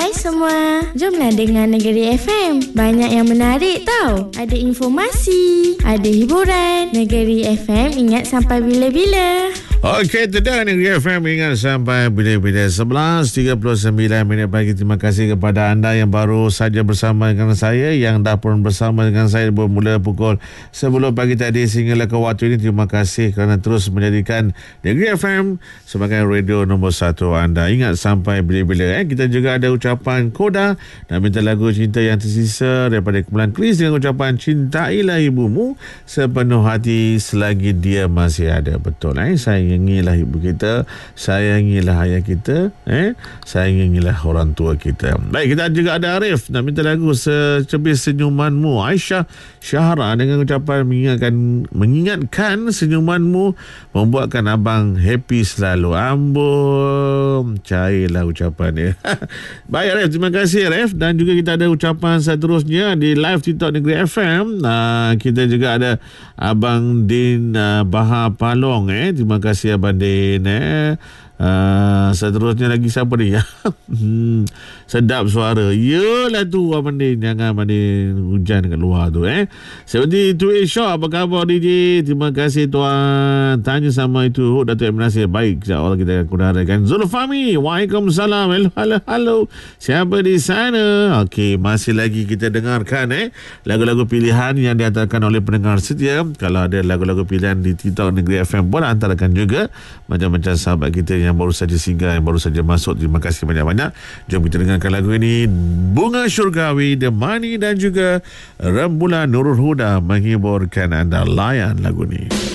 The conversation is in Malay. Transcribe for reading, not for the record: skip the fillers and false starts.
Hai semua, jomlah dengar Negeri FM. Banyak yang menarik tau. Ada informasi, ada hiburan. Negeri FM ingat sampai bila-bila. Okey, itu dah Negeri FM ingat sampai bila-bila. 11.39 pagi. Terima kasih kepada anda yang baru saja bersama dengan saya, yang dah pun bersama dengan saya bermula pukul 10 pagi tadi sehinggalah ke waktu ini. Terima kasih kerana terus menjadikan Negeri FM sebagai radio nombor 1 anda. Ingat sampai bila-bila. Kita juga ada ucapan koda dan minta lagu cinta yang tersisa daripada kumpulan Chris dengan ucapan cintailah ibumu sepenuh hati selagi dia masih ada. Betul, sayangilah ibu kita, sayangilah ayah kita, sayangilah orang tua kita. Baik, kita juga ada Arif nak minta lagu secebis senyumanmu. Aisyah Syahra dengan ucapan mengingatkan senyumanmu membuatkan abang happy selalu. Ambon, cairlah ucapan dia. Baik Arif, terima kasih Arif. Dan juga kita ada ucapan seterusnya di live TikTok Negeri FM. Kita juga ada Abang Din Bahar Palong. Terima kasih Abang Din. Seterusnya lagi siapa ni? Sedap suara. Yelah tu Abang Din. Jangan Abang Din hujan kat luar tu. Seperti tu Syah, apa khabar DJ? Terima kasih tuan. Tanya sama itu Datuk M. Nasir. Baik, insyaAllah kita akan kudarkan. Zulfami, waalaikumsalam. Hello. Siapa di sana? Okey, masih lagi kita dengarkan lagu-lagu pilihan yang dihantarkan oleh pendengar setia. Kalau ada lagu-lagu pilihan di TikTok Negeri FM pun hantarkan juga. Macam-macam sahabat kita yang baru saja singgah, yang baru saja masuk. Terima kasih banyak-banyak. Jom kita dengarkan lagu ini. Bunga Syurgawi, The Money dan juga Rembulan Nurul Huda menghiburkan anda. Layan lagu ini.